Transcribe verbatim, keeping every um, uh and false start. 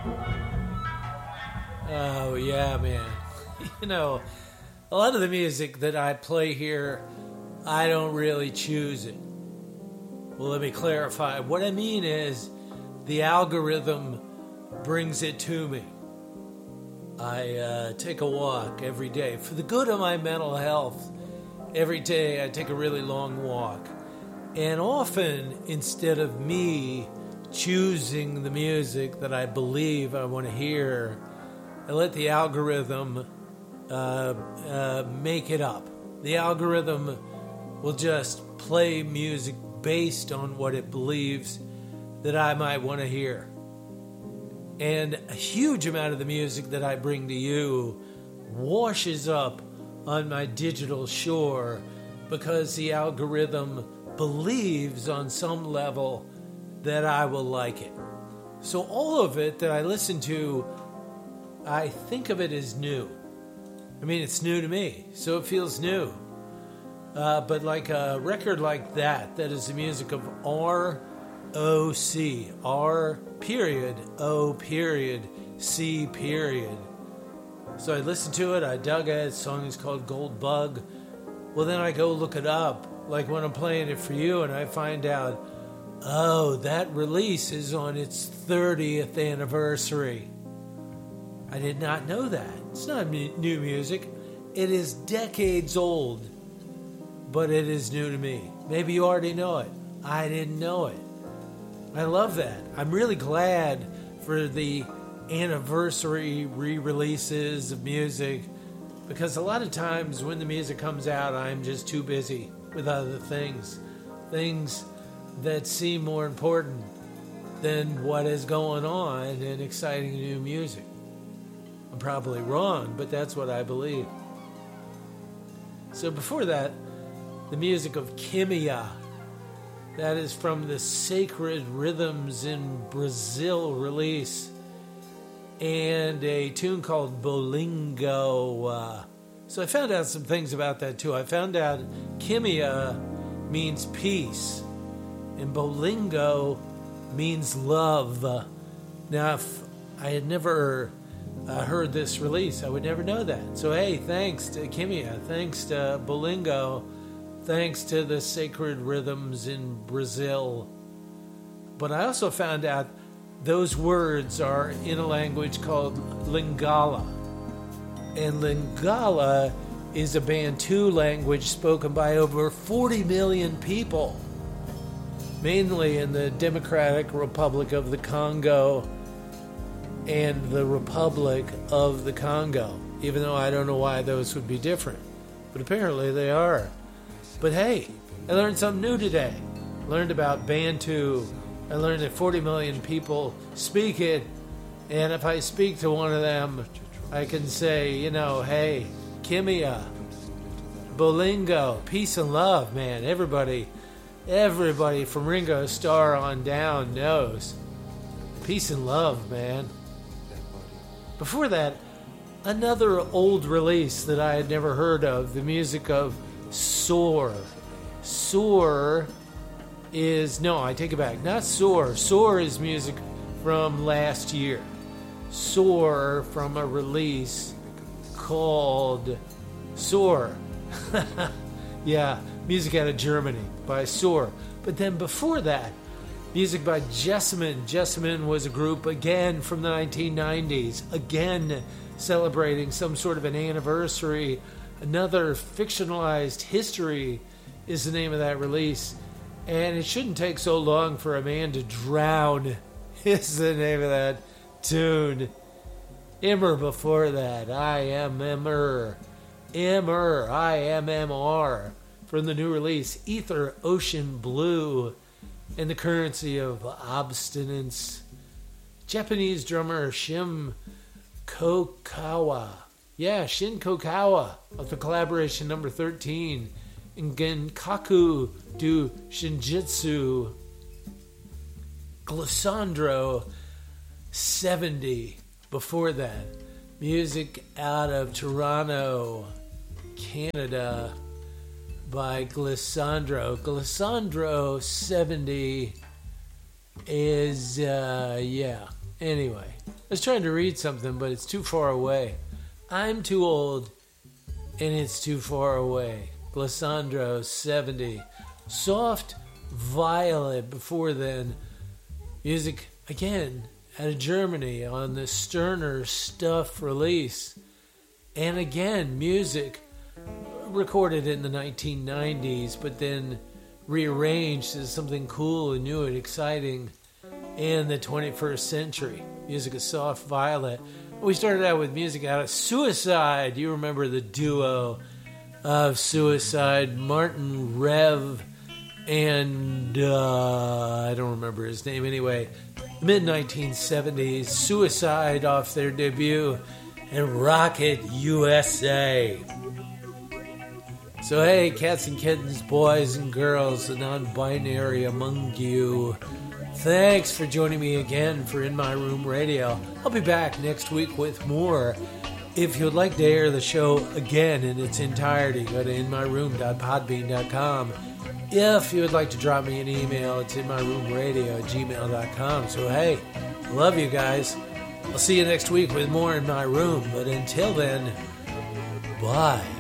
Oh, yeah, man. You know, a lot of the music that I play here, I don't really choose it. Well, let me clarify. What I mean is the algorithm brings it to me. I uh, take a walk every day for the good of my mental health. Every day I take a really long walk. And often, instead of me choosing the music that I believe I want to hear, I let the algorithm uh, uh, make it up. The algorithm will just play music based on what it believes that I might want to hear. And a huge amount of the music that I bring to you washes up on my digital shore because the algorithm believes on some level that I will like it. So all of it that I listen to, I think of it as new. I mean, it's new to me, so it feels new. Uh, but like a record like that, that is the music of R O C. R period, O period, C period. So I listened to it, I dug it, the song is called Gold Bug. Well, then I go look it up, like when I'm playing it for you, and I find out, oh, that release is on its thirtieth anniversary. I did not know that. It's not new music. It is decades old, but it is new to me. Maybe you already know it. I didn't know it. I love that. I'm really glad for the anniversary re-releases of music, because a lot of times when the music comes out, I'm just too busy with other things. Things that seem more important than what is going on in exciting new music. I'm probably wrong, but that's what I believe. So before that, the music of Kimia. That is from the Sacred Rhythms in Brazil release. And a tune called Bolingo. Uh, so I found out some things about that too. I found out Kimia means peace. And Bolingo means love. Now, if I had never uh, heard this release, I would never know that. So hey, thanks to Kimia. Thanks to Bolingo. Thanks to the Sacred Rhythms in Brazil. But I also found out those words are in a language called Lingala. And Lingala is a Bantu language spoken by over forty million people, mainly in the Democratic Republic of the Congo and the Republic of the Congo, even though I don't know why those would be different. But apparently they are. But hey, I learned something new today. Learned about Bantu. I learned that forty million people speak it, and if I speak to one of them, I can say, you know, hey, Kimia, Bolingo, peace and love, man. Everybody, everybody from Ringo Starr on down knows. Peace and love, man. Before that, another old release that I had never heard of, the music of Soar. Soar is, no, I take it back, not Soar. Soar is music from last year. Soar from a release called Soar. Yeah, music out of Germany by Soar. But then before that, music by Jessamine. Jessamine was a group, again, from the nineteen nineties. Again, celebrating some sort of an anniversary. Another fictionalized history is the name of that release. And it shouldn't take so long for a man to drown is the name of that tune. Immer before that. I am Immer. Immer. I am M R. From the new release, Ether Ocean Blue. And the currency of obstinance. Japanese drummer Shin Kokawa. Yeah, Shin Kokawa of the collaboration number thirteen in Genkaku do Shinjitsu. Glissandro seventy. Before that, music out of Toronto, Canada by Glissandro. Glissandro seventy is, uh, yeah. Anyway, was trying to read something, but it's too far away. I'm too old, and it's too far away. Glissandro, seventy. Soft Violet, before then. Music, again, out of Germany on the Sterner Stuff release. And again, music recorded in the nineteen nineties, but then rearranged as something cool and new and exciting in the twenty-first century. Music of Soft Violet. We started out with music out of Suicide. You remember the duo of Suicide, Martin Rev and uh, I don't remember his name anyway. mid nineteen seventies, Suicide off their debut, and Rocket U S A. So hey, cats and kittens, boys and girls, the non-binary among you, thanks for joining me again for In My Room Radio. I'll be back next week with more. If you'd like to hear the show again in its entirety, go to in my room dot podbean dot com. If you would like to drop me an email, it's inmyroomradio at gmail dot com. So hey, love you guys. I'll see you next week with more In My Room. But until then, bye.